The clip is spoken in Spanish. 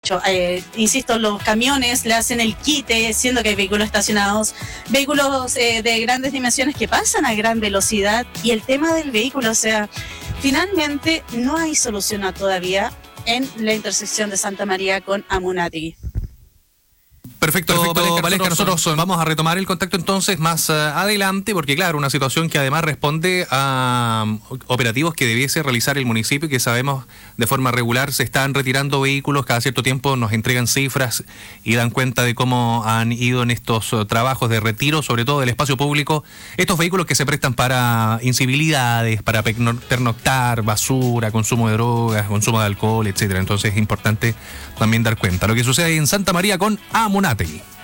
mucho. Insisto, los camiones le hacen el quite, siendo que hay vehículos estacionados, vehículos de grandes dimensiones que pasan a gran velocidad, y el tema del vehículo, o sea, finalmente no hay solución todavía en la intersección de Santa María con Amunátegui. Perfecto, Valesca, nosotros vamos a retomar el contacto entonces más adelante, porque claro, una situación que además responde a operativos que debiese realizar el municipio y que sabemos de forma regular se están retirando vehículos, cada cierto tiempo nos entregan cifras y dan cuenta de cómo han ido en estos trabajos de retiro, sobre todo del espacio público, estos vehículos que se prestan para incivilidades, para pernoctar, basura, consumo de drogas, consumo de alcohol, etcétera. Entonces es importante también dar cuenta. Lo que sucede en Santa María con Amunátegui.